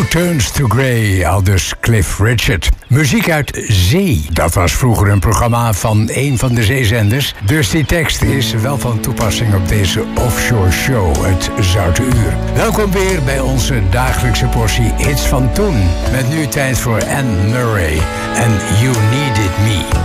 Blue Turns to Grey, aldus Cliff Richard. Muziek uit Zee, dat was vroeger een programma van een van de zeezenders. Dus die tekst is wel van toepassing op deze offshore show, het Zoute Uur. Welkom weer bij onze dagelijkse portie hits van toen. Met nu tijd voor Anne Murray en You Needed Me.